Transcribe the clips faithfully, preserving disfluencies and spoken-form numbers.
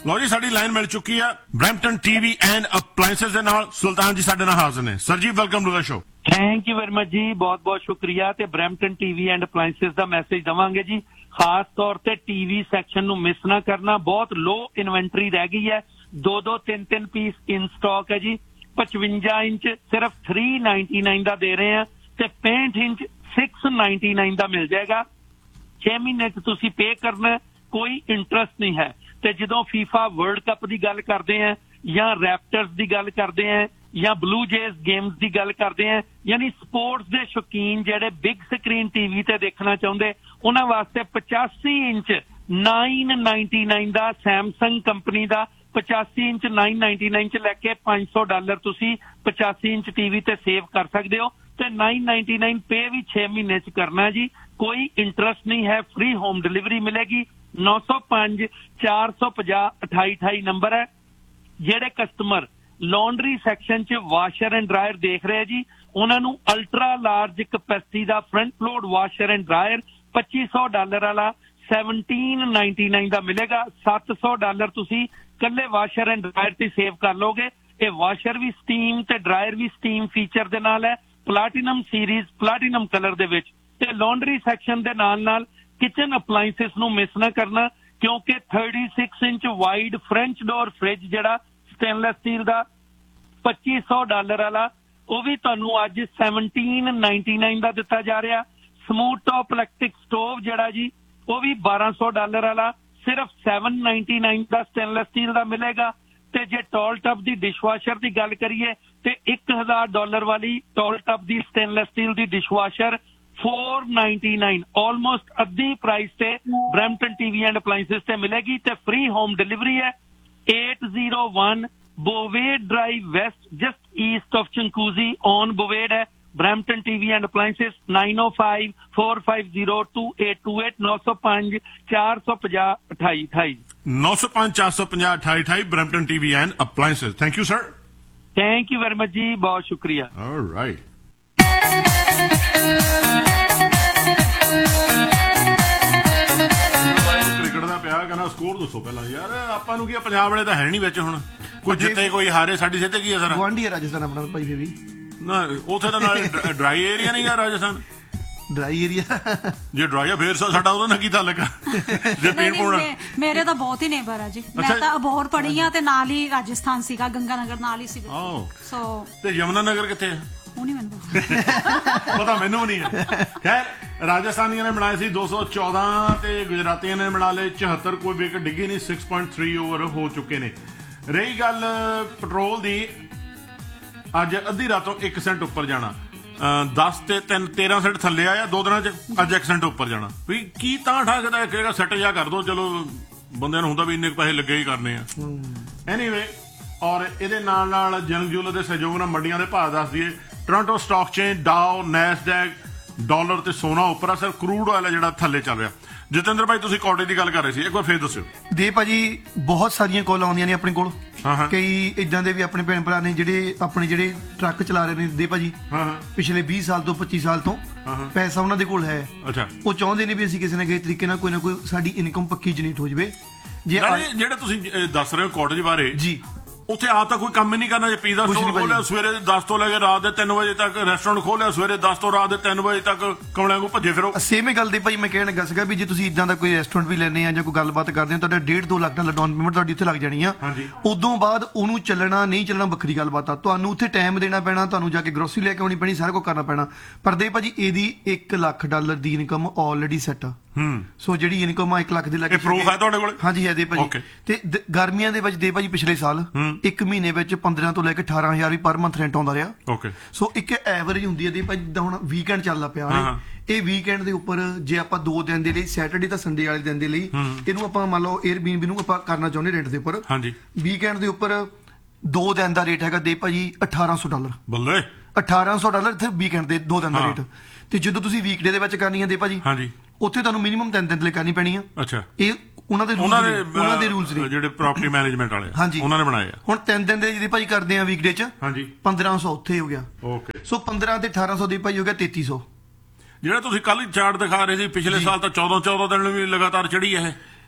ਲਓ ਜੀ ਸਾਡੀ ਲਾਈਨ ਮਿਲ ਚੁੱਕੀ ਆ ਬਰੈਂਪਟਨ ਟੀਵੀ ਐਂਡ ਅਪਲਾਈਐਂਸਸ ਦੇ ਨਾਲ ਸੁਲਤਾਨ ਜੀ ਸਾਡੇ ਨਾਲ ਹਾਜ਼ਰ ਨੇ। ਸਰ ਜੀ welcome to the show. Thank you very much ਜੀ, ਬਹੁਤ ਬਹੁਤ ਸ਼ੁਕਰੀਆ। ਤੇ Brampton TV and appliances the message ਦਵਾਂਗੇ ਜੀ, ਖਾਸ ਤੌਰ ਤੇ ਟੀਵੀ ਸੈਕਸ਼ਨ ਨੂੰ ਮਿਸ ਨਾ ਕਰਨਾ। ਬਹੁਤ ਲੋ ਇਨਵੈਂਟਰੀ ਰਹਿ ਗਈ ਹੈ, ਦੋ ਦੋ ਤਿੰਨ ਤਿੰਨ ਪੀਸ ਇਨ ਸਟਾਕ ਹੈ ਜੀ। ਪਚਵੰਜਾ ਇੰਚ ਸਿਰਫ ਥ੍ਰੀ ਨਾਈਨਟੀ ਨਾਈਨ ਦਾ ਦੇ ਰਹੇ ਆ ਤੇ ਪੈਂਹਠ ਇੰਚ ਸਿਕਸ ਨਾਈਨਟੀ ਨਾਈਨ ਦਾ ਮਿਲ ਜਾਏਗਾ। ਛੇ ਮਹੀਨੇ ਚ ਤੁਸੀਂ ਪੇ ਕਰਨਾ, ਕੋਈ ਇੰਟਰਸਟ ਨਹੀਂ ਹੈ। ਤੇ ਜਦੋਂ ਫੀਫਾ ਵਰਲਡ ਕੱਪ ਦੀ ਗੱਲ ਕਰਦੇ ਆ ਜਾਂ ਰੈਪਟਰਸ ਦੀ ਗੱਲ ਕਰਦੇ ਆ ਜਾਂ ਬਲੂ ਜੇਜ਼ ਗੇਮਸ ਦੀ ਗੱਲ ਕਰਦੇ ਆ, ਯਾਨੀ ਸਪੋਰਟਸ ਦੇ ਸ਼ੌਕੀਨ ਜਿਹੜੇ ਬਿਗ ਸਕਰੀਨ ਟੀਵੀ ਤੇ ਦੇਖਣਾ ਚਾਹੁੰਦੇ, ਉਹਨਾਂ ਵਾਸਤੇ ਪਚਾਸੀ ਇੰਚ ਨਾਈਨ ਨਾਈਨਟੀ ਨਾਈਨ ਦਾ ਸੈਮਸੰਗ ਕੰਪਨੀ ਦਾ ਪਚਾਸੀ ਇੰਚ ਨਾਈਨ ਨਾਈਨਟੀ ਨਾਈਨ ਚ ਲੈ ਕੇ ਪੰਜ ਸੌ ਡਾਲਰ ਤੁਸੀਂ ਪਚਾਸੀ ਇੰਚ ਟੀਵੀ ਤੇ ਸੇਵ ਕਰ ਸਕਦੇ ਹੋ। ਤੇ ਨਾਈਨ ਨਾਈਨਟੀ ਨਾਈਨ ਪੇ ਵੀ ਛੇ ਮਹੀਨੇ ਚ ਕਰਨਾ ਜੀ, ਕੋਈ ਇੰਟਰਸਟ ਨਹੀਂ ਹੈ, ਫ੍ਰੀ ਹੋਮ ਡਿਲੀਵਰੀ ਮਿਲੇਗੀ। ਨੌ ਸੌ ਪੰਜ ਚਾਰ ਸੌ ਪੰਜਾਹ ਅਠਾਈ ਅਠਾਈ ਨੰਬਰ ਹੈ। ਜਿਹੜੇ ਕਸਟਮਰ ਲਾਂਡਰੀ ਸੈਕਸ਼ਨ ਚ ਵਾਸ਼ਰ ਐਂਡ ਡਰਾਇਰ ਦੇਖ ਰਹੇ ਜੀ, ਉਹਨਾਂ ਨੂੰ ultra large capacity the front load washer and dryer ਪੱਚੀ ਸੌ ਡਾਲਰ ਵਾਲਾ ਸੈਵਨਟੀਨ ਨਾਈਨਟੀ ਨਾਈਨ ਦਾ ਮਿਲੇਗਾ। ਸੱਤ ਸੌ ਡਾਲਰ ਤੁਸੀਂ ਕੱਲੇ ਵਾਸ਼ਰ ਐਂਡ ਡਰਾਇਰ ਤੇ ਸੇਵ ਕਰ ਲੋਗੇ। ਇਹ ਵਾਸ਼ਰ ਵੀ ਸਟੀਮ ਤੇ ਡਰਾਇਰ ਵੀ ਸਟੀਮ ਫੀਚਰ ਦੇ ਨਾਲ ਹੈ, ਪਲਾਟੀਨਮ ਸੀਰੀਜ਼ ਪਲਾਟੀਨਮ ਕਲਰ ਦੇ ਵਿੱਚ। ਤੇ ਲਾਂਡਰੀ ਸੈਕਸ਼ਨ ਦੇ ਨਾਲ ਨਾਲ ਕਿਚਨ ਅਪਲਾਈਐਂਸਸ ਨੂੰ ਮਿਸ ਨਾ ਕਰਨਾ, ਕਿਉਂਕਿ thirty six inch wide French door fridge ਜਿਹੜਾ ਸਟੇਨਲੈਸ ਸਟੀਲ ਦਾ ਪੱਚੀ ਸੌ ਡਾਲਰ ਵਾਲਾ, ਉਹ ਵੀ ਤੁਹਾਨੂੰ ਅੱਜ ਸੈਵਨਟੀਨ ਨਾਈਨਟੀ ਨਾਈਨ ਦਾ ਦਿੱਤਾ ਜਾ ਰਿਹਾ। ਸਮੂਥ ਟੌਪ ਇਲੈਕਟ੍ਰਿਕ ਸਟੋਵ ਜਿਹੜਾ ਜੀ, ਉਹ ਵੀ ਬਾਰਾਂ ਸੌ ਡਾਲਰ ਵਾਲਾ ਸਿਰਫ ਸੈਵਨ ਨਾਈਨਟੀ ਨਾਈਨ ਦਾ ਸਟੇਨਲੈਸ ਸਟੀਲ ਦਾ ਮਿਲੇਗਾ। ਤੇ ਜੇ ਟੌਲ ਟੱਪ ਦੀ ਡਿਸ਼ਵਾਸ਼ਰ ਦੀ ਗੱਲ ਕਰੀਏ ਤੇ ਇੱਕ ਹਜ਼ਾਰ ਡਾਲਰ ਵਾਲੀ ਟੌਲ ਟੱਪ ਦੀ ਸਟੇਨਲੈਸ ਸਟੀਲ ਦੀ ਡਿਸ਼ਵਾਸ਼ਰ four ninety-nine ਆਲਮੋਸਟ ਅੱਧੀ ਪ੍ਰਾਈਸ ਤੇ ਬਰੈਂਪਟਨ ਟੀਵੀ ਐਂਡ ਅਪਲਾਈਐਂਸਸ ਤੇ ਮਿਲੇਗੀ। ਤੇ ਫ੍ਰੀ ਹੋਮ ਡਿਲੀਵਰੀ ਹੈ। eight oh one ਬੋਵੇਡ drive West, just East of ਚੰਕੂਜ਼ੀ on ਬੋਵੇਡ ਹੈ। Brampton TV and appliances nine oh five four five zero two eight two eight ਨੌ ਸੌ ਪੰਜ ਚਾਰ ਸੌ ਪੰਜਾਹ ਅਠਾਈ ਅਠਾਈ ਨੌ ਸੌ ਪੰਜ ਚਾਰ ਸੌ ਪੰਜਾਹ ਅਠਾਈ ਅਠਾਈ Brampton TV and appliances. Thank you sir. Thank you very much ਜੀ, ਬਹੁਤ ਸ਼ੁਕਰੀਆ। ਆਲਰਾਈਟ। ਕ੍ਰਿਕਟ ਦਾ ਪਿਆ ਕਹਿੰਦਾ ਸਕੋਰ ਦੱਸੋ ਪਹਿਲਾਂ ਯਾਰ, ਆਪਾਂ ਨੂੰ ਕੀ ਪੰਜਾਬ ਵਾਲੇ ਤਾਂ ਹੈ ਨਹੀਂ ਵਿੱਚ, ਹੁਣ ਕੋਈ ਜਿੱਤੇ ਕੋਈ ਹਾਰੇ, ਸਾਡੀ ਸਿੱਧੇ ਕੀ ਆ ਸਰ? ਗੁਆਂਢੀ ਹੈ ਰਾਜਸਥਾਨ ਆਪਣਾ ਭਾਈ, ਫੇਰ ਵੀ ਨਾ ਉੱਥੇ ਤਾਂ ਨਾਲ ਡਰਾਈ ਏਰੀਆ ਨਹੀਂ ਗਾ ਰਾਜਸਥਾਨ। ਡਰਾਈ ਏਰੀਆ ਜੇ ਡਰਾਈ ਆ ਫੇਰ ਸਾਡਾ ਉਹਦਾ ਨਾਲ ਕੀ ਤਾਲੁਕ ਆ? ਜੇ ਪੀਣ ਪੂਣਾ ਮੇਰੇ ਤਾਂ ਬਹੁਤ ਹੀ ਨੇਬਰ ਆ ਜੀ, ਮੈਂ ਤਾਂ ਅਬੋਹਰ ਪੜ੍ਹੀ ਆ ਤੇ ਨਾਲ ਹੀ ਰਾਜਸਥਾਨ ਸੀਗਾ, ਗੰਗਾ ਨਗਰ ਨਾਲ ਹੀ ਸੀ। ਸੋ ਤੇ ਯਮੁਨਾ ਨਗਰ ਕਿੱਥੇ ਆ? ਉਹ ਨਹੀਂ ਮੈਨੂੰ ਪਤਾ, ਮੈਨੂੰ ਨਹੀਂ ਹੈ। ਖੈਰ ਰਾਜਸਥਾਨੀਆਂ ਨੇ ਬਣਾਏ ਸੀ ਦੋ ਸੌ ਚੌਦਾਂ ਤੇ ਗੁਜਰਾਤੀਆਂ ਨੇ ਬਣਾ ਲਏ ਚੁਹੱਤਰ, ਕੋਈ ਵਿਕਟ ਡਿੱਗੀ ਨਹੀਂ। ਛੇ ਪੁਆਇੰਟ ਤਿੰਨ ਓਵਰ ਹੋ ਚੁੱਕੇ ਨੇ। ਰਹੀ ਗੱਲ ਪੈਟਰੋਲ ਦੀ, ਅੱਜ ਅੱਧੀ ਰਾਤੋਂ ਇੱਕ ਸੈਂਟ ਉੱਪਰ ਜਾਣਾ, ਦਸ ਤੇ ਤਿੰਨ ਤੇਰਾਂ ਸੈਂਟ ਥੱਲੇ ਆਇਆ ਦੋ ਦਿਨਾਂ ਚ, ਅੱਜ ਇੱਕ ਸੈਂਟ ਉੱਪਰ ਜਾਣਾ। ਵੀ ਕੀ ਤਾਂ ਠਾਕਦਾ ਕਹੇਗਾ ਸੈੱਟ ਜਾ ਕਰ ਦੋ, ਚਲੋ ਬੰਦਿਆਂ ਨੂੰ ਹੁੰਦਾ ਵੀ ਇੰਨੇ ਪੈਸੇ ਲੱਗੇ ਹੀ ਕਰਨੇ ਆ। ਐਨੀਵੇ, ਔਰ ਇਹਦੇ ਨਾਲ ਨਾਲ ਜਨਜੂਲ ਦੇ ਸਹਿਯੋਗ ਨਾਲ ਮੰਡੀਆਂ ਦੇ ਭਾਅ ਦੱਸ ਦਈਏ। Toronto stock chain, ਡਾਓ, Nasdaq, dollar ਤੇ ਸੋਨਾ ਉੱਪਰ ਆ। ਸਰ ਕਰੂਡ ਆਇਲ ਜਿਹੜਾ ਥੱਲੇ ਚੱਲ ਰਿਹਾ। ਜਤਿੰਦਰ ਭਾਈ ਤੁਸੀਂ ਕਾਟੇਜ ਦੀ ਗੱਲ ਕਰ ਰਹੇ ਸੀ, ਇੱਕ ਵਾਰ ਫੇਰ ਦੱਸਿਓ। ਦੇ ਭਾਜੀ ਬਹੁਤ ਸਾਰੀਆਂ ਕਾਲ ਆਉਂਦੀਆਂ ਨੇ ਆਪਣੇ ਕੋਲ, ਕਈ ਇਦਾਂ ਦੇ ਵੀ ਆਪਣੇ ਭੈਣ ਭਰਾ ਨੇ ਜਿਹੜੇ ਆਪਣੇ ਜਿਹੜੇ ਟਰੱਕ ਚਲਾ ਰਹੇ ਨੇ ਦੇ ਭਾਜੀ, ਪਿਛਲੇ ਵੀਹ ਸਾਲ ਤੋਂ ਪੱਚੀ ਸਾਲ ਤੋਂ ਪੈਸਾ ਉਹਨਾਂ ਦੇ ਕੋਲ ਹੈ। ਅੱਛਾ, ਉਹ ਚਾਹੁੰਦੇ ਨੇ ਵੀ ਅਸੀਂ ਕਿਸੇ ਨਾ ਕਿਸੇ ਤਰੀਕੇ ਨਾਲ ਕੋਈ ਨਾ ਕੋਈ ਸਾਡੀ ਇਨਕਮ ਪੱਕੀ ਜਨਰੇਟ ਹੋ ਜਾਵੇ। ਜੇ ਜਿਹੜੇ ਤੁਸੀਂ ਦੱਸ ਰਹੇ ਹੋ ਕਾਟੇਜ ਬਾਰੇ ਜੀ, ਉੱਥੇ ਆ ਤਾਂ ਕੋਈ ਕੰਮ ਹੀ ਨਹੀਂ ਕਰਨਾ। ਜੇ ਪੀਜ਼ਾ ਸਟੋਰ ਖੋਲਿਆ ਸਵੇਰੇ ਦਸ ਤੋਂ ਲੈ ਕੇ ਰਾਤ ਦੇ ਤਿੰਨ ਵਜੇ ਤੱਕ, ਰੈਸਟੋਰੈਂਟ ਖੋਲਿਆ ਸਵੇਰੇ ਦਸ ਤੋਂ ਰਾਤ ਦੇ ਤਿੰਨ ਵਜੇ ਤੱਕ, ਕਮਲਿਆਂ ਨੂੰ ਭੱਜੇ ਫਿਰੋ। ਸੇਮ ਹੀ ਗੱਲ ਦੇ ਭਾਈ ਮੈਂ ਕਹਿਣ ਲੱਗਾ ਸੀਗਾ ਵੀ ਜੇ ਤੁਸੀਂ ਇਦਾਂ ਦਾ ਕੋਈ ਰੈਸਟੋਰੈਂਟ ਵੀ ਲੈਣੇ ਆ ਜਾਂ ਕੋਈ ਗੱਲਬਾਤ ਕਰਦੇ ਹੋ, ਤੁਹਾਡਾ ਡੇਢ ਦੋ ਲੱਖ ਡਾਲਰ ਡਾਊਨ ਪੇਮੈਂਟ ਤੁਹਾਡੀ ਉੱਥੇ ਲੱਗ ਜਾਣੀ ਆ। ਉਦੋਂ ਬਾਅਦ ਉਹਨੂੰ ਚੱਲਣਾ ਨਹੀਂ ਚੱਲਣਾ ਵੱਖਰੀ ਗੱਲਬਾਤ ਆ, ਤੁਹਾਨੂੰ ਉੱਥੇ ਟਾਈਮ ਦੇਣਾ ਪੈਣਾ, ਤੁਹਾਨੂੰ ਜਾ ਕੇ ਗਰੋਸਰੀ ਲੈ ਕੇ ਆਉਣੀ ਪੈਣੀ, ਸਾਰਾ ਕੁਝ ਕਰਨਾ ਪੈਣਾ। ਪਰ ਦੇ ਭਾਜੀ ਇਹਦੀ ਇੱਕ ਲੱਖ ਡਾਲਰ ਦੀ ਇਨਕਮ ਆਲਰੇਡੀ ਸੈੱਟ ਆ। ਸੋ ਜਿਹੜੀ ਇਨਕਮ ਆ ਇੱਕ ਲੱਖ ਦੇ ਲੱਗੇ ਪ੍ਰੂਫ ਹੈ ਤੁਹਾਡੇ ਕੋਲ? ਹਾਂਜੀ ਹੈ ਦੇ ਭਾਜੀ। ਤੇ ਗਰਮੀਆਂ ਦੇ ਵਿੱਚ ਦੇ ਭਾਜੀ ਪਿਛਲੇ ਸਾਲ ਇੱਕ ਮਹੀਨੇ ਵਿੱਚ ਪੰਦਰਾਂ ਤੋਂ ਲੈ ਕੇ ਅਠਾਰਾਂ ਹਜ਼ਾਰ ਵੀ ਪਰ ਮੰਥ ਰੈਂਟ ਆਉਂਦਾ ਰਿਹਾ। ਸੋ ਇੱਕ ਐਵਰੇਜ ਹੁੰਦੀ ਹੈ ਦੇ ਭਾਜੀ। ਜਿੱਦਾਂ ਹੁਣ ਵੀਕਐਂਡ ਚੱਲਦਾ ਪਿਆ, ਇਹ ਵੀਕਐਂਡ ਦੇ ਉੱਪਰ ਜੇ ਆਪਾਂ ਦੋ ਦਿਨ ਦੇ ਲਈ ਸੈਟਰਡੇ ਤਾਂ ਸੰਡੇ ਵਾਲੇ ਦਿਨ ਦੇ ਲਈ ਇਹਨੂੰ ਆਪਾਂ ਮੰਨ ਲਓ 에ਅਰਬੀਐਨਬੀ ਨੂੰ ਆਪਾਂ ਕਰਨਾ ਚਾਹੁੰਦੇ ਰੈਂਟ ਦੇ ਉੱਪਰ, ਵੀਕਐਂਡ ਦੇ ਉੱਪਰ ਦੋ ਦਿਨ ਦਾ ਰੇਟ ਹੈਗਾ ਦੇ ਭਾਜੀ ਅਠਾਰਾਂ ਸੌ ਡਾਲਰ। ਬੱਲੇ, ਅਠਾਰਾਂ ਸੌ ਡਾਲਰ ਇੱਥੇ ਵੀਕਐਂਡ ਦੇ ਦੋ ਦਿਨ ਦਾ ਰੇਟ। ਤੇ ਜਦੋਂ ਤੁਸੀਂ ਵੀਕਡੇ ਦੇ ਵਿੱਚ ਕਰਨੀ ਹੈ ਦੇ ਭਾਜੀ, ਉੱਥੇ ਤੁਹਾਨੂੰ ਮਿਨੀਮਮ ਤਿੰਨ ਦਿਨ ਲਈ ਕਰਨੀ ਪੈਣੀ ਆ। ਅੱਛਾ, ਇਹ ਉਹਨਾਂ ਦੇ ਉਹਨਾਂ ਦੇ ਰੂਲਸ ਨੇ ਜਿਹੜੇ ਪ੍ਰਾਪਰਟੀ ਮੈਨੇਜਮੈਂਟ ਵਾਲੇ, ਹਾਂਜੀ ਉਹਨਾਂ ਨੇ ਬਣਾਏ ਆ। ਹੁਣ ਤਿੰਨ ਦਿਨ ਦੇ ਜਿਹਦੇ ਭਾਈ ਕਰਦੇ ਆ ਵੀਕਡੇ ਚ, ਹਾਂਜੀ ਪੰਦਰਾਂ ਸੌ ਉੱਥੇ ਹੋ ਗਿਆ। ਓਕੇ, ਸੋ ਪੰਦਰਾਂ ਤੇ ਅਠਾਰਾਂ ਸੌ ਦੇ ਭਾਈ ਹੋ ਗਿਆ ਤੇਤੀ ਸੌ। ਜਿਹੜਾ ਤੁਸੀਂ ਕੱਲ ਚਾਰਟ ਦਿਖਾ ਰਹੇ ਸੀ ਪਿਛਲੇ ਸਾਲ ਤਾਂ ਚੌਦਾਂ ਚੌਦਾਂ ਦਿਨ ਵੀ ਲਗਾਤਾਰ ਚੜੀ ਹੈ।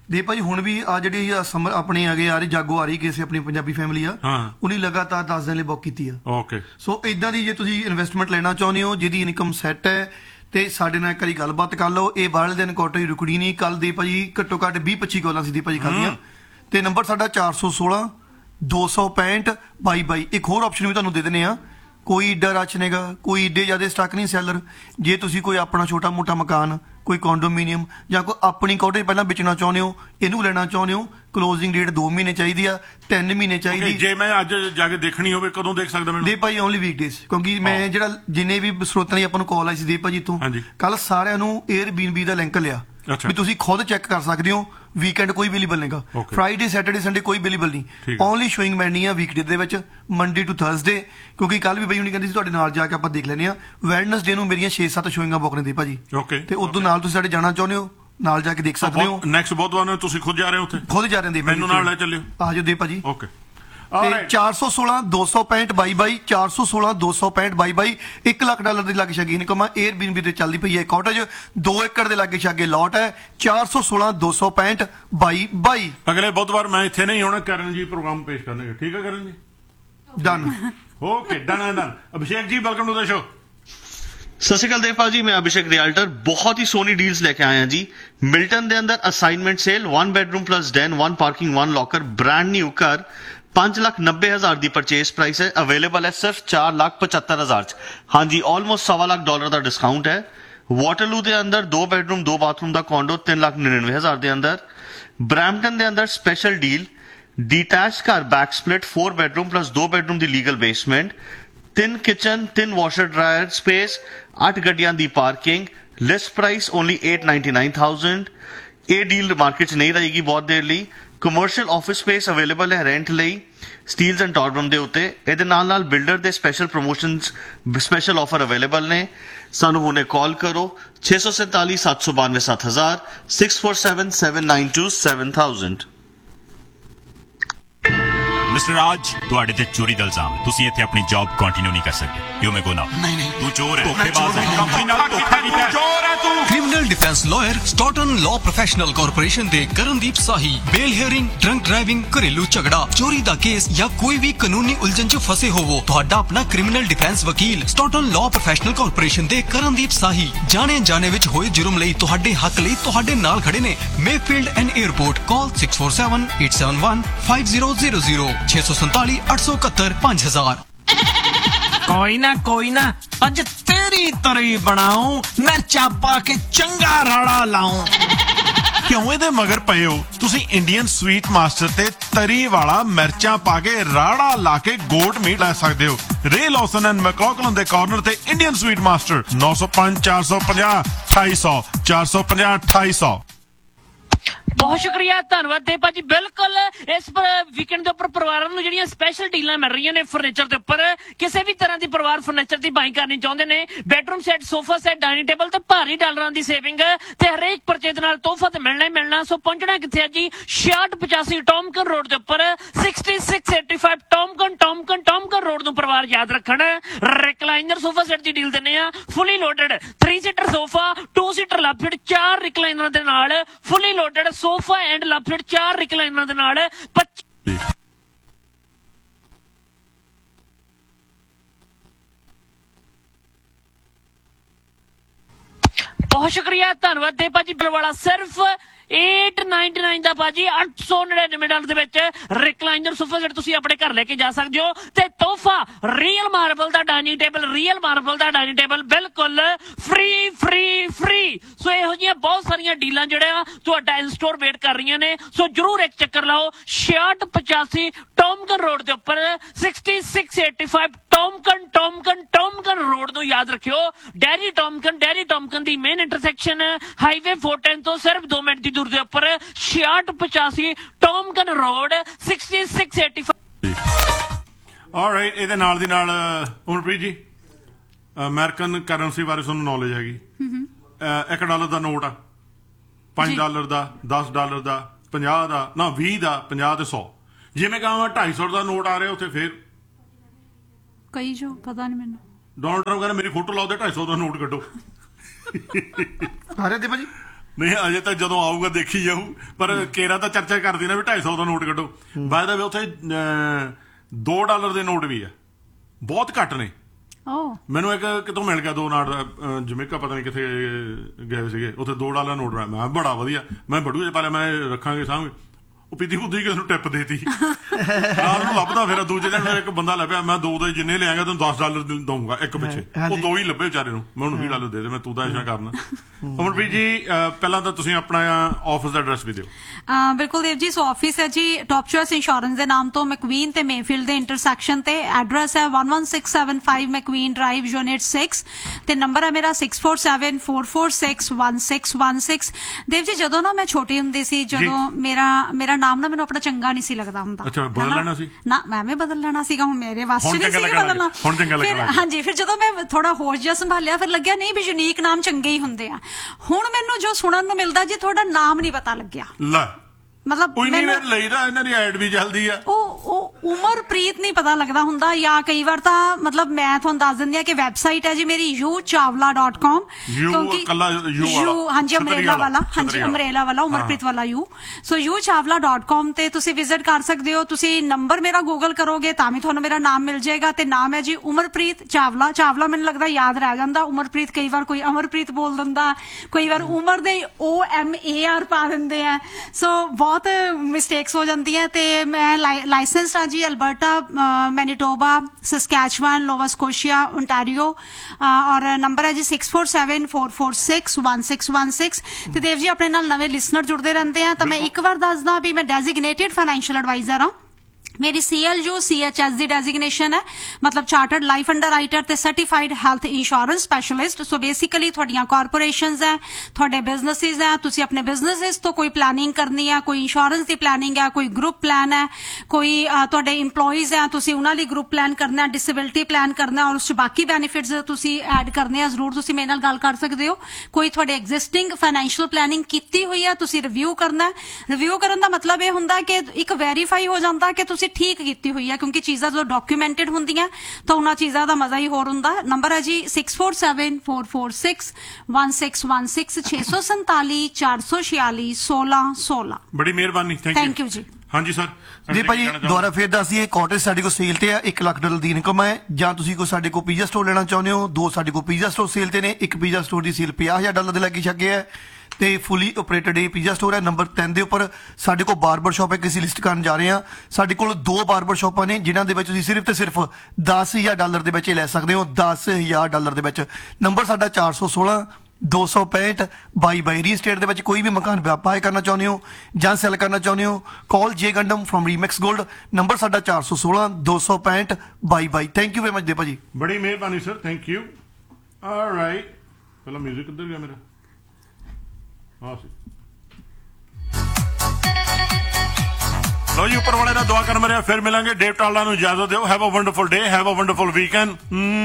ਦੇ ਭਾਜੀ ਹੁਣ ਵੀ ਆ ਜਿਹੜੀ ਆ ਸਮਰ ਆਪਣੇ ਆਗੇ ਆ ਰਹੀ ਜਾਗੋ ਆ ਰਹੀ ਕਿਸੇ ਆਪਣੀ ਪੰਜਾਬੀ ਫੈਮਿਲੀ ਆ ਉਹਨੇ ਲਗਾਤਾਰ ਦਸ ਦਿਨ ਲਈ ਬੁੱਕ ਕੀਤੀ ਆ। ਓਕੇ, ਸੋ ਇਦਾਂ ਦੀ ਜੇ ਤੁਸੀਂ ਇਨਵੈਸਟਮੈਂਟ ਲੈਣਾ ਚਾਹੁੰਦੇ ਹੋ ਜਿਹਦੀ ਇਨਕਮ ਸੈੱਟ ਹੈ ਤੇ ਸਾਡੇ ਨਾਲ ਇੱਕ ਵਾਰੀ ਗੱਲਬਾਤ ਕਰ ਲਓ। ਇਹ ਬਾਹਰਲੇ ਦਿਨ ਕੁਆਟਰ ਰੁਕਣੀ ਨਹੀਂ, ਕੱਲ ਦੀ ਭਾਜੀ ਘੱਟੋ ਘੱਟ ਵੀਹ ਪੱਚੀ ਕਾਲਾਂ ਸੀ ਦੀ ਭਾਜੀ ਖਾਦੀਆਂ। ਤੇ ਨੰਬਰ ਸਾਡਾ ਚਾਰ ਸੌ ਸੋਲਾਂ ਦੋ ਸੌ ਪੈਂਹਠ ਬਾਈ ਬਾਈ। ਇੱਕ ਹੋਰ ਆਪਸ਼ਨ ਵੀ ਤੁਹਾਨੂੰ ਦੇ ਦਿੰਦੇ ਆ, ਕੋਈ ਏਡਾ ਰਚ ਨੇਗਾ, ਕੋਈ ਏਡੇ ਜ਼ਿਆਦਾ ਸਟਾਕ ਨਹੀਂ ਸੈਲਰ। ਜੇ ਤੁਸੀਂ ਕੋਈ ਆਪਣਾ ਛੋਟਾ ਮੋਟਾ ਮਕਾਨ, ਕੋਈ ਕੰਡੋਮੀਨੀਅਮ ਜਾਂ ਕੋਈ ਆਪਣੀ ਕੋਠੀ ਪਹਿਲਾਂ ਵੇਚਣਾ ਚਾਹੁੰਦੇ ਹੋ, ਇਹਨੂੰ ਲੈਣਾ ਚਾਹੁੰਦੇ ਹੋ, ਕਲੋਜ਼ਿੰਗ ਡੇਟ ਦੋ ਮਹੀਨੇ ਚਾਹੀਦੀ ਆ, ਤਿੰਨ ਮਹੀਨੇ ਚਾਹੀਦੀ। ਜੇ ਮੈਂ ਅੱਜ ਜਾ ਕੇ ਦੇਖਣੀ ਹੋਵੇ ਕਦੋਂ ਦੇਖ ਸਕਦਾ ਮੈਨੂੰ? ਦੇ ਭਾਈ ਓਨਲੀ ਵੀਕਡੇਜ਼, ਕਿਉਂਕਿ ਮੈਂ ਜਿਹੜਾ ਜਿੰਨੇ ਵੀ ਸਰੋਤਾਂ ਦੀ ਆਪਾਂ ਨੂੰ ਕਾਲ ਆਈ ਸੀ ਦੇ ਭਾਜੀ ਤੋਂ, ਕੱਲ ਸਾਰਿਆਂ ਨੂੰ 에ਅਰਬੀਐਨਬੀ ਦਾ ਲਿੰਕ ਲਿਆ ਵੀ ਤੁਸੀਂ ਖੁਦ ਚੈੱਕ ਕਰ ਸਕਦੇ ਹੋ। ਵੀਕਐਂਡ ਕੋਈ ਅਵੇਲੇਬਲ ਨਹੀਂਗਾ, ਫਰਾਈਡੇ ਸੈਟਰਡੇ ਸੰਡੇ ਕੋਈ ਅਵੇਲੇਬਲ ਨਹੀਂ। ਓਨਲੀ ਸ਼ੋਇੰਗ ਮਿਲਣੀ ਆ ਵੀਕਡੇ ਦੇ ਵਿੱਚ, ਮੰਡੇ ਟੂ ਥਰਸਡੇ। ਕਿਉਂਕਿ ਕੱਲ ਵੀ ਬਈ ਹੁਣੀ ਕਹਿੰਦੀ ਸੀ ਤੁਹਾਡੇ ਨਾਲ ਜਾ ਕੇ ਆਪਾਂ ਦੇਖ ਲੈਂਦੇ ਆ। ਵੈਡਨਸਡੇ ਨੂੰ ਮੇਰੀਆਂ ਛੇ ਸੱਤ ਸ਼ੋਇੰਗਾਂ ਬੁੱਕ ਨੇ ਦੇ ਭਾਜੀ, ਤੇ ਉਦੋਂ ਨਾਲ ਤੁਸੀਂ ਸਾਡੇ ਜਾਣਾ ਚਾਹੁੰਦੇ ਹੋ ਨਾਲ ਜਾ ਕੇ ਦੇਖ ਸਕਦੇ ਹੋ। ਨੈਕਸਟ ਬੁੱਧਵਾਰ ਨੂੰ ਤੁਸੀਂ ਖੁਦ ਜਾ ਰਹੇ ਹੋ ਉੱਥੇ? ਖੁਦ ਜਾ ਰਹੇ ਹੋ, ਮੈਨੂੰ ਨਾਲ ਲੈ ਚੱਲਿਓ। ਆ ਜਾਓ ਦੇ ਭਾਜੀ। ਓਕੇ, ਤੇ ਚਾਰ ਸੌ ਸੋਲਾਂ ਦੋ ਸੌ ਪੈਂਹਠ ਬਾਈ ਬਾਈ, ਚਾਰ ਸੌ ਸੋਲਾਂ ਦੋ ਸੌ ਪੈਂਹਠ ਬਾਈ ਬਾਈ। ਇੱਕ ਲੱਖ ਡਾਲਰ ਦੀ ਲਾਗੇ ਛਾਗੇ ਇਨਕਮ ਆ। 에ਅਰਬੀਐਨਬੀ ਤੇ ਚੱਲਦੀ ਪਈ ਹੈ ਕਾਟੇਜ, ਦੋ ਏਕੜ ਦੇ ਲਾਗੇ ਛਾਗੇ ਲੋਟ ਹੈ। ਚਾਰ ਸੌ ਸੋਲਾਂ ਦੋ ਸੌ ਪੈਂਹਠ ਬਾਈ ਬਾਈ। ਅਗਲੇ ਬੁੱਧਵਾਰ ਮੈਂ ਇੱਥੇ ਨਹੀਂ ਹੋਣਾ, ਕਰਨ ਜੀ ਪ੍ਰੋਗਰਾਮ ਪੇਸ਼ ਕਰਨਗੇ। ਠੀਕ ਹੈ ਕਰਨ ਜੀ? Done. Okay, done done. Abhishek ਜੀ ਵੈਲਕਮ ਟੂ ਦ ਸ਼ੋ। ਸਤਿ ਸ਼੍ਰੀ ਅਕਾਲ ਦੇਵਪਾਲ ਜੀ, ਮੈਂ ਅਭਿਸ਼ੇਕ ਰਿਆਲਟਰ। ਬਹੁਤ ਹੀ ਸੋਹਣੀ ਡੀਲਸ ਲੈ ਕੇ ਆਇਆ ਜੀ। ਮਿਲਟਨ ਦੇ ਅੰਦਰ assignment sale, one bedroom plus Dan, one parking, one locker, brand new ਘਰ, ਪੰਜ ਲੱਖ ਨੱਬੇ ਹਜ਼ਾਰ ਦੀ ਪਰਚੇਸ ਪ੍ਰਾਈਸ ਹੈ। ਅਵੇਲੇਬਲ ਹੈ ਸਿਰਫ ਚਾਰ ਲੱਖ ਪਚੱਤਰ ਹਜ਼ਾਰ ਚ। ਹਾਂਜੀ, ਆਲਮੋਸਟ ਸਵਾ ਲੱਖ ਡਾਲਰ ਦਾ ਡਿਸਕਾਊਂਟ ਹੈ। ਵਾਟਰਲੂ ਦੇ ਅੰਦਰ ਦੋ ਬੈਡਰੂਮ ਦੋ ਬਾਥਰੂਮ ਦਾ ਕੋਂਡੋ, ਤਿੰਨ ਲੱਖ ਨੜਿਨਵੇਂ ਹਜ਼ਾਰ ਦੇ ਅੰਦਰ। ਬਰੈਂਪਟਨ ਦੇ ਅੰਦਰ special deal, detach car back split, four bedroom plus दो बेडरूम दी लीगल बेसमेंट, तीन किचन, तीन वॉशर ड्रायर स्पेस, आठ गड्डियां दी parking, list price only eight ninety nine thousand. ये डील मार्केट च नहीं रहेगी बहुत देर ਲਈ। ਕਮਰਸ਼ੀਅਲ ਆਫਿਸ ਸਪੇਸ ਅਵੇਲੇਬਲ ਹੈ ਰੈਂਟ ਲਈ ਸਟੀਲਸ ਐਂਡ ਟਾਰਬਮ ਦੇ ਉੱਤੇ। ਇਹਦੇ ਨਾਲ ਨਾਲ ਬਿਲਡਰ ਦੇ special promotions, special offer available ਨੇ। ਸਾਨੂੰ ਹੁਣੇ ਕਾਲ ਕਰੋ ਛੇ ਸੌ ਸੈਂਤਾਲੀ ਸੱਤ ਸੌ ਬਾਨਵੇਂ ਸੱਤ ਹਜ਼ਾਰ, six four seven seven nine to seven thousand. Mister ਰਾਜ, ਤੁਹਾਡੇ ਤੇ ਚੋਰੀ ਦਾ ਇਲਜ਼ਾਮ ਹੈ। ਤੁਸੀਂ ਇੱਥੇ ਆਪਣੀ ਜੌਬ ਕੰਟੀਨਿਊ ਨਹੀਂ ਕਰ ਸਕਦੇ। ਯੂ ਮੇ ਗੋ ਨਾਓ। ਨਹੀਂ ਨਹੀਂ, ਤੂੰ ਚੋਰ ਹੈ, ਧੋਖੇਬਾਜ਼ ਹੈ, ਕੰਪਨੀ ਨਾਲ ਧੋਖਾ ਕੀਤਾ ਹੈ, ਚੋਰ ਹੈ ਤੂੰ। Criminal defence lawyer ਸਟਾਰਟਨ law professional corporation ਦੇ ਕਰਨਦੀਪ ਸਾਹੀ। ਬੇਲ ਹੀਅਰਿੰਗ, ਡਰੰਕ ਡਰਾਈਵਿੰਗ, ਘਰੇਲੂ ਝਗੜਾ, ਚੋਰੀ ਦਾ ਕੇਸ ਜਾਂ ਕੋਈ ਵੀ ਕਾਨੂੰਨੀ ਉਲਝਣ 'ਚ ਫਸੇ ਹੋਵੋ, ਤੁਹਾਡਾ ਆਪਣਾ ਕ੍ਰਿਮੀਨਲ ਡਿਫੈਂਸ ਵਕੀਲ ਸਟਾਰਟਨ ਲਾਅ ਪ੍ਰੋਫੈਸ਼ਨਲ ਕਾਰਪੋਰੇਸ਼ਨ ਦੇ ਕਰਨਦੀਪ ਸਾਹੀ ਜਾਣੇ ਜਾਣੇ ਵਿੱਚ ਹੋਏ ਜੁਰਮ ਲਈ ਤੁਹਾਡੇ ਹੱਕ ਲਈ ਤੁਹਾਡੇ ਨਾਲ ਖੜੇ ਨੇ। Mayfield and airport. Call six four seven eight seven one five zero zero zero, ਛੇ ਸੌ ਸੰਤਾਲੀ ਅੱਠ ਸੌ ਇਕਹੱਤਰ ਪੰਜ ਹਜ਼ਾਰ। ਕੋਈ ਨਾ ਕੋਈ ਨਾ, ਅੱਜ ਤੇਰੀ ਤਰੀ ਬਣਾਉ, ਮਿਰਚਾਂ ਪਾ ਕੇ ਚੰਗਾ ਰਾੜਾ ਲਾਉ। ਕਿਉਂ ਇਹਦੇ ਮਗਰ ਪਏ ਹੋ? ਤੁਸੀਂ ਇੰਡੀਅਨ ਸਵੀਟ ਮਾਸਟਰ ਤੇ ਤਰੀ ਵਾਲਾ ਮਿਰਚਾਂ ਪਾ ਕੇ ਰਾੜਾ ਲਾ ਕੇ ਗੋਟ ਮੀਟ ਲੈ ਸਕਦੇ ਹੋ। ਰੇ ਲੌਸਨ ਐਂਡ ਮੈਕਲੌਗਲਨ ਦੇ ਕਾਰਨਰ ਤੇ ਇੰਡੀਅਨ ਸਵੀਟ ਮਾਸਟਰ। ਨੌ ਸੌ ਪੰਜ ਚਾਰ ਸੌ ਪੰਜਾਹ ਅਠਾਈ ਸੌ, ਚਾਰ ਸੌ ਪੰਜਾਹ ਅਠਾਈ ਸੌ। ਬਹੁਤ ਸ਼ੁਕਰੀਆ, ਧੰਨਵਾਦ ਦੇ ਭਾਜੀ। ਬਿਲਕੁਲ ਇਸ ਵੀਕਐਂਡ ਦੇ ਉੱਪਰ ਪਰਿਵਾਰਾਂ ਨੂੰ ਜਿਹੜੀਆਂ ਸਪੈਸ਼ਲ ਡੀਲਾਂ ਮਿਲ ਰਹੀਆਂ ਨੇ ਫਰਨੀਚਰ ਦੇ ਉੱਪਰ, ਕਿਸੇ ਵੀ ਤਰ੍ਹਾਂ ਦੀ ਪਰਿਵਾਰ ਫਰਨੀਚਰ ਦੀ ਬਾਈ ਕਰਨੀ ਚਾਹੁੰਦੇ ਨੇ, bedroom set, sofa set, dining table ਤੇ ਭਾਰੀ ਡਾਲਰਾਂ ਦੀ ਸੇਵਿੰਗ ਤੇ ਹਰੇਕ ਪਰਚੇਜ ਨਾਲ ਤੋਹਫਾ ਤੇ ਮਿਲਣਾ ਹੀ ਮਿਲਣਾ। ਸੋ ਪਹੁੰਚਣਾ ਕਿੱਥੇ ਹੈ ਜੀ? ਛਿਆਹਠ ਪਚਾਸੀ ਟੌਮਕਨ ਰੋਡ ਦੇ ਉੱਪਰ, sixty six eighty five ਟੌਮਕਨ ਟੌਮਕਨ ਟੌਮਕਨ road ਨੂੰ ਪਰਿਵਾਰ ਯਾਦ ਰੱਖਣ। ਰਿਕਲਾਈਨਰ ਸੋਫਾ ਸੈੱਟ ਦੀ ਡੀਲ ਦਿੰਦੇ ਆ, ਫੁੱਲੀ loaded three seater sofa, to seater ਲਵਫਿਟ, ਚਾਰ ਰਿਕਲਾਈਨਰਾਂ ਦੇ ਨਾਲ ਫੁੱਲੀ ਲੋਡਡ ਸੋਫਾ ਐਂਡ ਲਵਫਿਟ, ਚਾਰ ਰਿਕਲਾਈਨਰਾਂ ਦੇ ਨਾਲ। ਬਹੁਤ ਸ਼ੁਕਰੀਆ, ਧੰਨਵਾਦ ਦੇ ਭਾਜੀ। ਬਲਵਾਲਾ ਸਿਰਫ eight ninety-nine ਦਾ ਭਾਜੀ, ਅੱਠ ਸੌ ਨੜਿਨਵੇਂ ਡਾਲਰ ਦੇ ਵਿੱਚ ਰਿਕਲਾਈਨਰ ਸੋਫਾ ਸੈੱਟ ਤੁਸੀਂ ਆਪਣੇ ਘਰ ਲੈ ਕੇ ਜਾ ਸਕਦੇ ਹੋ। ਤੇ ਤੋਹਫਾ ਰੀਅਲ ਮਾਰਬਲ ਦਾ ਡਾਈਨਿੰਗ ਟੇਬਲ, ਰੀਅਲ ਮਾਰਬਲ ਦਾ ਡਾਈਨਿੰਗ ਟੇਬਲ ਬਿਲਕੁਲ ਫ੍ਰੀ ਫ੍ਰੀ ਫ੍ਰੀ। ਸੋ ਇਹੋ ਜਿਹੀਆਂ ਬਹੁਤ ਸਾਰੀਆਂ ਡੀਲਾਂ ਜਿਹੜੀਆਂ ਤੁਹਾਡਾ ਇਨਸਟੋਰ ਵੇਟ ਕਰ ਰਹੀਆਂ ਨੇ। ਸੋ ਜਰੂਰ ਇੱਕ ਚੱਕਰ ਲਾਓ ਛਿਆਹਠ ਪਚਾਸੀ ਟੌਮਕਨ ਰੋਡ ਦੇ ਉੱਪਰ, sixty six eighty five ਟੌਮਕਨ ਟੌਮਕਨ ਟੌਮਕਨ road ਨੂੰ ਯਾਦ ਰੱਖਿਓ। ਡੈਰੀ ਟੌਮਕਨ, ਡੈਰੀ ਟੌਮਕਨ ਦੀ main intersection highway four ten ਤੋਂ ਸਿਰਫ ਦੋ ਮਿੰਟ ਦੀ ਦੂਰ ਦੇ ਉੱਪਰ, ਛਿਆਹਠ ਪਚਾਸੀ ਟੌਮਕਨ road, sixty six eighty five. All right, ਇਹਦੇ ਨਾਲ ਦੀ ਨਾਲ ਉਮਰਪ੍ਰੀਤ ਜੀ, ਅਮਰੀਕਨ ਕਰੰਸੀ ਬਾਰੇ ਤੁਹਾਨੂੰ ਨੌਲੇਜ ਹੈਗੀ? ਇੱਕ ਡਾਲਰ ਦਾ ਨੋਟ ਆ, ਪੰਜ ਡਾਲਰ ਦਾ, ਦਸ ਡਾਲਰ ਦਾ, ਪੰਜਾਹ ਦਾ, ਨਾ ਵੀਹ ਦਾ, ਪੰਜਾਹ ਤੇ ਸੌ। ਜਿਵੇਂ ਕਹਾਂ ਢਾਈ ਸੌ ਦਾ ਨੋਟ ਆ ਰਿਹਾ ਉੱਥੇ, ਫੇਰ ਕਈ ਜੋ ਪਤਾ ਨਹੀਂ ਮੈਨੂੰ। ਡੋਨਲਡ ਟਰੰਪ ਕਹਿੰਦਾ ਮੇਰੀ ਫੋਟੋ ਲਾਓ ਤੇ ਢਾਈ ਸੌ ਦਾ ਨੋਟ ਕੱਢੋ। ਆ ਰਹੇ ਤੇ ਭਾਜੀ ਨਹੀਂ ਅਜੇ ਤਾਂ ਜਦੋਂ ਆਊਗਾ ਦੇਖੀ ਜਾਊ, ਪਰ ਕੇਰਾ ਤਾਂ ਚਰਚਾ ਕਰਦੀ ਨਾ ਵੀ ਢਾਈ ਸੌ ਦਾ ਨੋਟ ਕੱਢੋ। ਬਾਅਦ ਦੇ ਉੱਥੇ ਦੋ ਡਾਲਰ ਦੇ ਨੋਟ ਵੀ ਆ, ਬਹੁਤ ਘੱਟ ਨੇ। ਮੈਨੂੰ ਇੱਕ ਕਿਤੋਂ ਮਿਲ ਗਿਆ ਦੋ ਨਾਟ ਦਾ, ਜਮੈਕਾ ਪਤਾ ਨਹੀਂ ਕਿੱਥੇ ਗਏ ਸੀਗੇ, ਉੱਥੇ ਦੋ ਡਾਲਰ ਨੋਟ ਮੈਂ ਕਿਹਾ ਬੜਾ ਵਧੀਆ, ਮੈਂ ਬੜੂ ਪਾ ਲਿਆ, ਮੈਂ ਰੱਖਾਂਗੇ ਸਾਹਮਣੇ। ਉਹ ਪੀਤੀ ਪੁੱਤੀ ਕਿਸੇ ਨੂੰ ਟਿਪ ਦੇਤੀ, ਰਾਤ ਨੂੰ ਲੱਭਦਾ ਫਿਰ ਦੂਜੇ ਦਿਨ ਮੇਰਾ ਇੱਕ ਬੰਦਾ ਲੱਭਿਆ, ਮੈਂ ਦੋ ਦੇ ਜਿੰਨੇ ਲਿਆਂਗਾ ਤੈਨੂੰ ਦਸ ਡਾਲਰ ਦਊਂਗਾ ਇੱਕ ਪਿੱਛੇ। ਉਹ ਦੋ ਹੀ ਲੱਭੇ ਵਿਚਾਰੇ ਨੂੰ, ਮੈਂ ਉਹਨੂੰ ਵੀਹ ਡਾਲਰ ਦੇ ਦੇ, ਮੈਂ ਤੂੰ ਦਾ ਇਸ਼ਾ ਕਰਨਾ। ਅਮਰਪ੍ਰੀਤ ਜੀ ਪਹਿਲਾਂ ਤਾਂ ਤੁਸੀਂ ਆਪਣਾ ਆਫਿਸ ਦਾ ਐਡਰੈਸ ਵੀ ਦਿਓ। ਬਿਲਕੁਲ ਦੇਵ ਜੀ, ਸੋ ਆਫਿਸ ਹੈ ਜੀ ਟੌਪ ਚੋਇਸ ਇੰਸ਼ੋਰੈਂਸ ਦੇ ਨਾਮ ਤੋਂ ਮੈਕਵੀਨ ਤੇ ਮੇਫੀਲਡ ਦੇ ਇੰਟਰਸੈਕਸ਼ਨ ਤੇ। ਐਡਰੈਸ ਹੈ one one six seven five ਮੈਕਵੀਨ drive unit six ਤੇ ਨੰਬਰ ਹੈ ਮੇਰਾ six four seven four four six one six one six। Dev ji ਜਦੋਂ ਨਾ ਮੈਂ ਛੋਟੀ ਹੁੰਦੀ ਸੀ, ਜਦੋਂ ਮੇਰਾ ਮੇਰਾ ਨਾਮ ਨਾ ਮੈਨੂੰ ਆਪਣਾ ਚੰਗਾ ਨਹੀਂ ਸੀ ਲੱਗਦਾ ਹੁੰਦਾ। ਅੱਛਾ, ਬਦਲ ਲੈਣਾ ਸੀ ਨਾ? ਮੈਂ ਵੀ ਬਦਲ ਲੈਣਾ ਸੀਗਾ, ਹੁਣ ਮੇਰੇ ਵਾਸਤੇ ਨਹੀਂ ਸੀ ਬਦਲਣਾ। ਹੁਣ ਚੰਗਾ ਲੱਗਣਾ। ਹਾਂਜੀ, ਫਿਰ ਜਦੋਂ ਮੈਂ ਥੋੜਾ ਹੋਸ਼ ਜਿਹਾ ਸੰਭਾਲਿਆ, ਫਿਰ ਲੱਗਿਆ ਨਹੀਂ ਵੀ ਯੂਨੀਕ ਨਾਮ ਚੰਗੇ ਹੀ ਹੁੰਦੇ ਆ। ਹੁਣ ਮੈਨੂੰ ਜੋ ਸੁਣਨ ਨੂੰ ਮਿਲਦਾ ਜੀ, ਤੁਹਾਡਾ ਨਾਮ ਨਹੀਂ ਪਤਾ ਲੱਗਿਆ। ਲੈ ਮਤਲਬ ਕੋਈ ਨਹੀਂ ਲਈ ਤਾਂ ਇਹਨਾਂ ਦੀ ਐਡ ਵੀ ਚੱਲਦੀ ਆ। ਉਹ ਉਹ ਉਮਰਪ੍ਰੀਤ ਨਹੀਂ ਪਤਾ ਲੱਗਦਾ ਹੁੰਦਾ, ਜਾਂ ਕਈ ਵਾਰ ਤਾਂ ਮਤਲਬ ਮੈਂ ਤੁਹਾਨੂੰ ਦੱਸ ਦਿੰਦੀ ਆ ਕਿ ਵੈਬਸਾਈਟ ਹੈ ਜੀ ਮੇਰੀ ਯੂ ਚਾਵਲਾ ਡਾਟ ਕਾਮ। ਕਿਉਂਕਿ ਯੂ ਹਾਂਜੀ ਅਮਰੇਲਾ ਵਾਲਾ, ਹਾਂਜੀ ਅਮਰੇਲਾ ਵਾਲਾ, ਉਮਰਪ੍ਰੀਤ ਵਾਲਾ you. So you Chawla dot com ਤੇ ਤੁਸੀਂ ਵਿਜ਼ਿਟ ਕਰ ਸਕਦੇ ਹੋ। ਤੁਸੀਂ ਨੰਬਰ ਮੇਰਾ ਗੂਗਲ ਕਰੋਗੇ ਤਾਂ ਵੀ ਤੁਹਾਨੂੰ ਮੇਰਾ ਨਾਮ ਮਿਲ ਜਾਏਗਾ, ਤੇ ਨਾਮ ਹੈ ਜੀ ਉਮਰਪ੍ਰੀਤ ਚਾਵਲਾ। ਚਾਵਲਾ ਮੈਨੂੰ ਲੱਗਦਾ ਯਾਦ ਰਹਿ ਜਾਂਦਾ, ਉਮਰਪ੍ਰੀਤ ਕਈ ਵਾਰ ਕੋਈ ਅਮਰਪ੍ਰੀਤ ਬੋਲ ਦਿੰਦਾ, ਕਈ ਵਾਰ ਉਮਰ ਦੇ ਓ ਐਮ ਏ ਆਰ ਪਾ ਦਿੰਦੇ ਆ, ਸੋ ਬਹੁਤ ਮਿਸਟੇਕਸ ਹੋ ਜਾਂਦੀਆਂ। ਤੇ ਮੈਂ ਲਾਇਸੈਂਸਡ ਹਾਂ ਜੀ ਅਲਬਰਟਾ, ਮੈਨੀਟੋਬਾ, ਸਸਕੈਚੁਅਨ, ਨੋਵਾ ਸਕੋਸ਼ੀਆ, ਓਨਟਾਰੀਓ, ਔਰ ਨੰਬਰ ਹੈ ਜੀ six four seven four four six one six one six। ਤੇ ਦੇਵ ਜੀ ਆਪਣੇ ਨਾਲ ਨਵੇਂ ਲਿਸਨਰ ਜੁੜਦੇ ਰਹਿੰਦੇ ਆ, ਤਾਂ ਮੈਂ ਇੱਕ ਵਾਰ ਦੱਸਦਾ ਵੀ ਮੈਂ ਡੈਜ਼ਿਗਨੇਟਿਡ ਫਾਈਨੈਂਸ਼ੀਅਲ ਐਡਵਾਈਜ਼ਰ ਹਾਂ। ਮੇਰੀ ਸੀ ਐਲ ਯੂ ਸੀ ਐਚ ਐਸ ਦੀ ਡੈਜ਼ਿਗਨੇਸ਼ਨ ਹੈ, ਮਤਲਬ ਚਾਰਟਰਡ ਲਾਈਫ ਅੰਡਰ ਰਾਈਟਰ ਤੇ certified health insurance specialist. So basically ਤੁਹਾਡੀਆਂ ਕਾਰਪੋਰੇਸ਼ਨਸ ਹੈ, ਤੁਹਾਡੇ ਬਿਜ਼ਨਸਿਸ ਹੈ, ਤੁਸੀਂ ਆਪਣੇ ਬਿਜ਼ਨਸਿਸ ਤੋਂ ਕੋਈ ਪਲੈਨਿੰਗ ਕਰਨੀ ਹੈ, ਕੋਈ ਇੰਸ਼ੋਰੈਂਸ ਦੀ ਪਲੈਨਿੰਗ ਹੈ, ਕੋਈ ਗਰੁੱਪ ਪਲਾਨ ਹੈ, ਕੋਈ ਤੁਹਾਡੇ ਇੰਪਲੋਈਜ਼ ਹੈ, ਤੁਸੀਂ ਉਹਨਾਂ ਲਈ ਗਰੁੱਪ ਪਲਾਨ ਕਰਨਾ, ਡਿਸੇਬਿਲਿਟੀ ਪਲਾਨ ਕਰਨਾ, ਔਰ ਉਸ 'ਚ ਬਾਕੀ ਬੈਨੀਫਿਟਸ ਤੁਸੀਂ ਐਡ ਕਰਨੇ ਆ, ਜ਼ਰੂਰ ਤੁਸੀਂ ਮੇਰੇ ਨਾਲ ਗੱਲ ਕਰ ਸਕਦੇ ਹੋ। ਕੋਈ ਤੁਹਾਡੇ ਐਗਜ਼ਿਸਟਿੰਗ ਫਾਈਨੈਂਸ਼ੀਅਲ ਪਲੈਨਿੰਗ ਕੀਤੀ ਹੋਈ ਹੈ, ਤੁਸੀਂ ਰਿਵਿਊ ਕਰਨਾ। ਰਿਵਿਊ ਕਰਨ ਦਾ ਮਤਲਬ ਇਹ ਹੁੰਦਾ ਕਿ ਇੱਕ ਵੈਰੀਫਾਈ ਹੋ ਜਾਂਦਾ ਕਿ ਤੁਸੀਂ ਠੀਕ ਕੀਤੀ ਹੋਈ ਹੈ, ਕਿਉਂਕਿ ਚੀਜ਼ਾਂ ਜਦੋਂ ਡਾਕੂਮੈਂਟਡ ਹੁੰਦੀਆਂ ਤਾਂ ਉਹਨਾਂ ਚੀਜ਼ਾਂ ਦਾ ਮਜ਼ਾ ਹੀ ਹੋਰ ਹੁੰਦਾ। ਨੰਬਰ ਹੈ ਜੀ six four seven four four six one six one six ਛੇ ਸੌ ਸੰਤਾਲੀ ਚਾਰ ਸੌ ਛਿਆਲੀ ਸੋਲਾਂ ਸੋਲਾਂ। ਬੜੀ ਮਿਹਰਬਾਨੀ, ਥੈਂਕ ਯੂ ਜੀ। ਹਾਂਜੀ ਸਰ ਜੀ ਭਾਜੀ ਦੁਬਾਰਾ ਫੇਰ ਦੱਸ ਦਈਏ, ਕਾਟੇਜ ਸਾਡੇ ਕੋਲ ਸੇਲ ਤੇ ਆ, ਇੱਕ ਲੱਖ ਡਾਲਰ ਦੀ ਇਨਕਮ ਹੈ। ਜਾਂ ਤੁਸੀਂ ਕੋਈ ਸਾਡੇ ਕੋਲ ਪੀਜ਼ਾ ਸਟੋਰ ਲੈਣਾ ਚਾਹੁੰਦੇ ਹੋ, ਦੋ ਸਾਡੇ ਕੋਲ ਪੀਜ਼ਾ ਸਟੋਰ ਸੇਲ ਤੇ ਨੇ। ਇੱਕ ਪੀਜ਼ਾ ਸਟੋਰ ਦੀ ਸੇਲ ਪੰਜਾਹ ਹਜ਼ਾਰ ਡਾਲਰ ਦੇ ਲੱਗੀ ਛੱਗੇ ਹੈ, ਤੇ ਫੁੱਲੀ ਓਪਰੇਟਡ ਇਹ ਪੀਜ਼ਾ ਸਟੋਰ ਹੈ। ਨੰਬਰ ਤਿੰਨ ਦੇ ਉੱਪਰ ਸਾਡੇ ਕੋਲ ਬਾਰਬਰ ਸ਼ਾਪ ਹੈ, ਅਸੀਂ ਲਿਸਟ ਕਰਨ ਜਾ ਰਹੇ ਹਾਂ। ਸਾਡੇ ਕੋਲ ਦੋ ਬਾਰਬਰ ਸ਼ਾਪਾਂ ਨੇ ਜਿਨ੍ਹਾਂ ਦੇ ਵਿੱਚ ਤੁਸੀਂ ਸਿਰਫ ਤੇ ਸਿਰਫ ਦਸ ਹਜ਼ਾਰ ਡਾਲਰ ਦੇ ਵਿੱਚ ਲੈ ਸਕਦੇ ਹੋ, ਦਸ ਹਜ਼ਾਰ ਡਾਲਰ ਦੇ ਵਿੱਚ। ਨੰਬਰ ਸਾਡਾ ਚਾਰ ਸੌ ਸੋਲਾਂ ਦੋ ਸੌ ਪੈਂਹਠ ਬਾਈ ਬਾਈ। ਰੀਅਲ ਸਟੇਟ ਦੇ ਵਿੱਚ ਕੋਈ ਵੀ ਮਕਾਨ ਬਾਏ ਕਰਨਾ ਚਾਹੁੰਦੇ ਹੋ ਜਾਂ ਸੈਲ ਕਰਨਾ ਚਾਹੁੰਦੇ ਹੋ, ਕਾਲ ਜੇ ਗੰਡਮ ਫਰਮ ਰੀਮੈਕਸ ਗੋਲਡ। ਨੰਬਰ ਸਾਡਾ ਚਾਰ ਸੌ ਸੋਲਾਂ ਦੋ ਸੌ ਪੈਂਹਠ ਬਾਈ ਬਾਈ। ਥੈਂਕ ਯੂ ਵੈਰੀ ਮਚ ਦੇ ਭਾਜੀ, ਬੜੀ ਮਿਹਰਬਾਨੀ ਸਰ, ਥੈਂਕ ਯੂ। ਆਲਰਾਈਟ, ਪਹਿਲਾਂ ਮਿਊਜ਼ਿਕ ਕਿੱਧਰ ਗਿਆ ਮੇਰਾ? ਹਾਂ ਸੀ ਲੋ ਜੀ, ਉੱਪਰ ਵਾਲੇ ਦਾ ਦੁਆ ਕਰ ਮਰਿਆ। ਫਿਰ ਮਿਲਾਂਗੇ। ਡੇਵ ਟਾਲਾ ਨੂੰ ਇਜਾਜ਼ਤ ਦਿਓ। Have a wonderful day, have a wonderful weekend.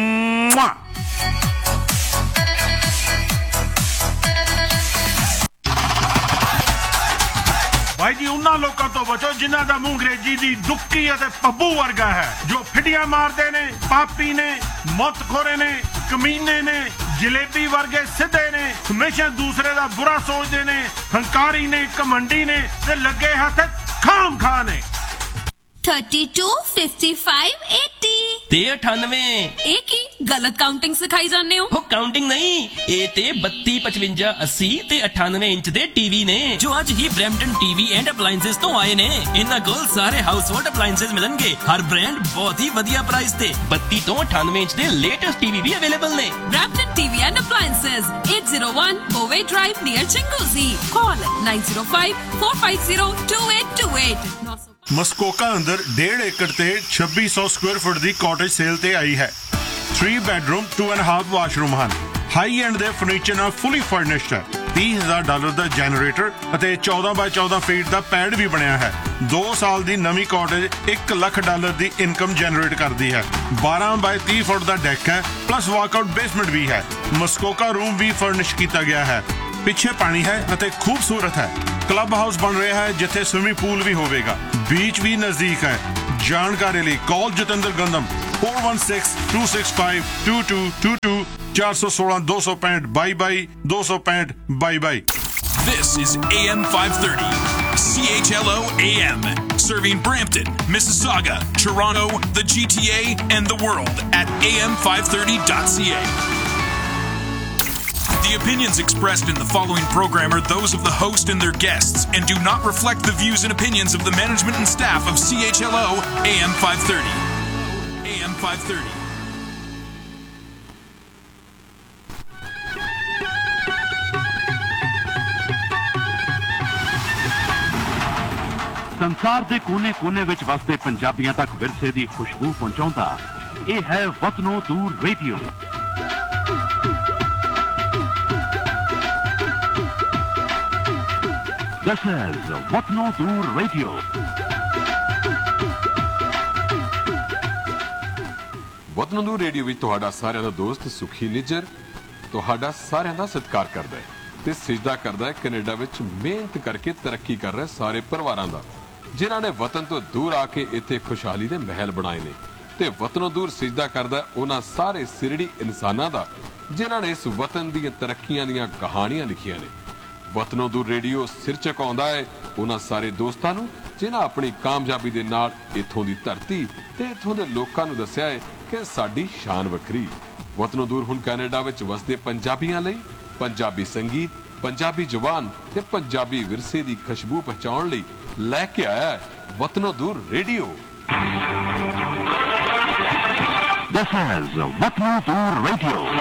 ਭਾਈ ਜੀ ਉਹਨਾਂ ਲੋਕਾਂ ਤੋਂ ਬਚੋ ਜਿਨ੍ਹਾਂ ਦਾ ਮੂੰਹ ਅੰਗਰੇਜ਼ੀ ਦੀ ਦੁੱਕੀ ਅਤੇ ਪੱਬੂ ਵਰਗਾ ਹੈ, ਜੋ ਫਿੱਡੀਆਂ ਮਾਰਦੇ ਨੇ, ਪਾਪੀ ਨੇ, ਮੌਤਖੋਰੇ ਨੇ, ਕਮੀਨੇ ਨੇ, ਜਲੇਬੀ ਵਰਗੇ ਸਿੱਧੇ ਨੇ, ਹਮੇਸ਼ਾ ਦੂਸਰੇ ਦਾ ਬੁਰਾ ਸੋਚਦੇ ਨੇ, ਹੰਕਾਰੀ ਨੇ, ਘਮੰਡੀ ਨੇ ਤੇ ਲੱਗੇ ਹੱਥ ਖਾਮ ਖਾ ਨੇ। thirty-two fifty-five eighty ਤੇ ਅਠਾਨਵੇਂ। ਇਹ ਕੀ ਗਲਤ ਕਾਊਂਟਿੰਗ ਸਿਖਾਈ ਜਾਂਦੇ ਹੋ? ਉਹ ਕਾਊਂਟਿੰਗ ਨਹੀਂ, ਇਹ ਤੇ ਬੱਤੀ ਪਚਵੰਜਾ ਅੱਸੀ ਤੇ ਅਠਾਨਵੇਂ ਇੰਚ ਦੇ ਟੀਵੀ ਨੇ ਜੋ ਅੱਜ ਹੀ ਬ੍ਰੈਂਪਟਨ ਟੀਵੀ ਐਂਡ ਅਪਲਾਈਐਂਸਸ ਤੋਂ ਆਏ ਨੇ। ਇਹਨਾਂ ਕੋਲ ਸਾਰੇ ਹਾਊਸ ਹੋਲਡ ਅਪਲਾਈਐਂਸਸ ਮਿਲਣਗੇ, ਹਰ ਬ੍ਰਾਂਡ ਬਹੁਤ ਹੀ ਵਧੀਆ ਪ੍ਰਾਈਸ ਤੇ। ਬੱਤੀ ਤੋਂ ਅਠਾਨਵੇਂ ਇੰਚ ਦੇ ਲੇਟੈਸਟ ਟੀਵੀ ਵੀ ਅਵੇਲੇਬਲ ਨੇ। Brampton TV and appliances eight oh one Boway Drive near Chinguzi. Call nine oh five four five oh two eight two eight. ਮਸਕੋਕਾ ਅੰਦਰ ਡੇਢ ਏਕੜ ਤੇ ਛੱਬੀ ਸੌ ਸਕੁਅਰ ਫੁੱਟ ਦੀ ਕਾਟੇਜ ਸੇਲ ਤੇ ਆਈ ਹੈ। three bedroom two and a half washroom ਹਨ। High end ਦੇ ਫਰਨੀਚਰ ਨਾਲ ਫੁੱਲੀ ਫਰਨਿਸ਼ਡ ਹੈ। ਤੀਹ ਹਜ਼ਾਰ ਡਾਲਰ ਦਾ ਜਨਰੇਟਰ ਅਤੇ ਚੌਦਾਂ ਬਾਈ ਚੌਦਾਂ ਫੀਟ ਦਾ ਪੈਡ ਵੀ ਬਣਿਆ ਹੈ। ਦੋ ਸਾਲ ਦੀ ਨਵੀਂ ਕਾਟੇਜ ਇੱਕ ਲੱਖ ਡਾਲਰ ਦੀ ਇਨਕਮ ਜਨਰੇਟ ਕਰਦੀ ਹੈ। ਬਾਰਾਂ ਬਾਈ ਤੀਹ ਫੁੱਟ ਦਾ ਡੈਕ ਹੈ, ਪਲੱਸ ਵਾਕਆਊਟ ਬੇਸਮੈਂਟ ਵੀ ਹੈ। ਮਸਕੋਕਾ ਰੂਮ ਵੀ ਫਰਨਿਸ਼ ਕੀਤਾ ਗਿਆ ਹੈ। ਪਿੱਛੇ ਪਾਣੀ ਹੈ ਅਤੇ ਖੂਬਸੂਰਤ ਹੈ। ਕਲੱਬ ਹਾਊਸ ਬਣ ਰਿਹਾ ਹੈ ਜਿੱਥੇ ਸਵਿਮਿੰਗ ਪੂਲ ਵੀ ਹੋਵੇਗਾ। ਬੀਚ ਵੀ ਨਜ਼ਦੀਕ ਹੈ। ਜਾਣਕਾਰੀ ਲਈ ਕਾਲ Jatinder ਗੰਦਮ four one six two six five two two two two ਚਾਰ ਸੌ ਸੋਲਾਂ ਦੋ ਸੌ ਪੈਂਹਠ ਬਾਈ ਬਾਈ ਦੋ ਸੌ ਪੈਂਹਠ ਬਾਈ ਬਾਈ। This is A M five thirty, C H L O A M, serving Brampton, Mississauga, Toronto, the G T A, and the world at A M five thirty dot C A. The opinions expressed in the following program are those of the host and their guests and do not reflect the views and opinions of the management and staff of C H L O A M five thirty. A M five thirty. ਸੰਸਾਰ ਦੇ ਕੋਨੇ-ਕੋਨੇ ਵਿੱਚ ਵਸਦੇ ਪੰਜਾਬੀਆਂ ਤੱਕ ਵਿਰਸੇ ਦੀ ਖੁਸ਼ਬੂ ਪਹੁੰਚਾਉਂਦਾ ਇਹ ਹੈ ਵਤਨੋਂ ਦੂਰ ਰੇਡੀਓ। This is ਵਤਨੋਂ ਦੂਰ ਰੇਡੀਓ। ਵਤਨੋਂ ਦੂਰ ਰੇਡੀਓ ਵਿੱਚ ਤੁਹਾਡਾ ਸਾਰਿਆਂ ਦਾ ਦੋਸਤ ਸੁਖੀ ਨਿੱਜਰ ਤੁਹਾਡਾ ਸਾਰਿਆਂ ਦਾ ਸਤਿਕਾਰ ਕਰਦਾ ਹੈ ਤੇ ਸਿਜਦਾ ਕਰਦਾ ਹੈ ਕੈਨੇਡਾ ਵਿੱਚ ਮਿਹਨਤ ਕਰਕੇ ਤਰੱਕੀ ਕਰ ਰਹੇ ਸਾਰੇ ਪਰਿਵਾਰਾਂ ਦਾ, ਜਿਨ੍ਹਾਂ ਨੇ ਵਤਨ ਤੋਂ ਦੂਰ ਆ ਕੇ ਇੱਥੇ ਖੁਸ਼ਹਾਲੀ ਦੇ ਮਹਿਲ ਬਣਾਏ ਨੇ। ਤੇ ਵਤਨੋਂ ਦੂਰ ਸਿਜਦਾ ਕਰਦਾ ਉਹਨਾਂ ਸਾਰੇ ਸਿਰੜੀ ਇਨਸਾਨਾਂ ਦਾ ਜਿਨ੍ਹਾਂ ਨੇ ਇਸ ਵਤਨ ਦੀਆਂ ਤਰੱਕੀਆਂ ਦੀਆਂ ਕਹਾਣੀਆਂ ਲਿਖੀਆਂ ਨੇ। ਵਤਨੋਂ ਦੂਰ ਰੇਡੀਓ ਸਿਰ ਝੁਕਾਉਂਦਾ ਹੈ ਉਹਨਾਂ ਸਾਰੇ ਦੋਸਤਾਂ ਨੂੰ ਜਿਨ੍ਹਾਂ ਆਪਣੀ ਕਾਮਯਾਬੀ ਦੇ ਨਾਲ ਇੱਥੋਂ ਦੀ ਧਰਤੀ ਤੇ ਇੱਥੋਂ ਦੇ ਲੋਕਾਂ ਨੂੰ ਦੱਸਿਆ ਹੈ ਕਿ ਸਾਡੀ ਸ਼ਾਨ ਵੱਖਰੀ। ਵਤਨੋਂ ਦੂਰ ਹੁਣ ਕੈਨੇਡਾ ਵਿੱਚ ਵਸਦੇ ਪੰਜਾਬੀਆਂ ਲਈ ਪੰਜਾਬੀ ਸੰਗੀਤ, ਪੰਜਾਬੀ ਜ਼ੁਬਾਨ ਤੇ ਪੰਜਾਬੀ ਵਿਰਸੇ ਦੀ ਖੁਸ਼ਬੂ ਪਹੁੰਚਾਉਣ ਲਈ ਲੈ ਕੇ ਆਇਆ ਹੈ ਵਤਨੋਂ ਦੂਰ ਰੇਡੀਓ। This is ਵਤਨੋਂ ਦੂਰ ਰੇਡੀਓ।